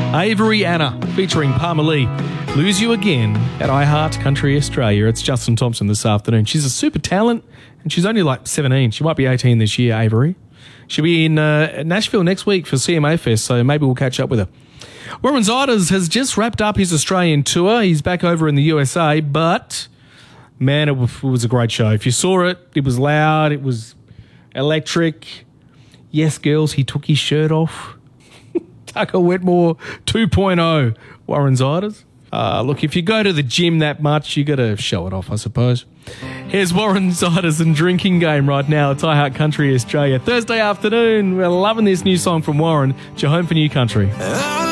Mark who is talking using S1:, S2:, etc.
S1: Avery Anna featuring Palmer Lee. Lose You Again at iHeart Country Australia. It's Justin Thompson this afternoon. She's a super talent and she's only like 17. She might be 18 this year, Avery. She'll be in Nashville next week for CMA Fest, so maybe we'll catch up with her. Warren Ziders has just wrapped up his Australian tour. He's back over in the USA, but man, it was a great show. If you saw it, it was loud, it was electric. Yes, girls, he took his shirt off. Tucker Wetmore 2.0, Warren Ziders. Look, if you go to the gym that much, you got to show it off, I suppose. Here's Warren Ziders and Drinking Game right now. It's iHeart Country Australia. Thursday afternoon, we're loving this new song from Warren, Your Home for New Country.